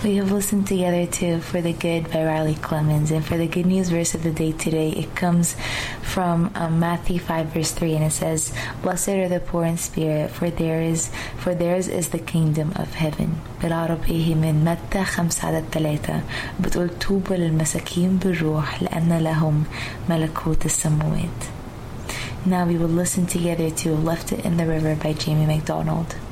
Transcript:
We have listened together to For the Good by Riley Clemens, and for the good news verse of the day today, it comes from Matthew 5 verse 3, and it says, "Blessed are the poor in spirit, for theirs is the kingdom of heaven." بالعربي هي من متى 5:3 بتقول طوبى للمساكين بالروح لأن لهم ملكوت السماوات. Now we will listen together to Left It in the River by Jamie McDonald.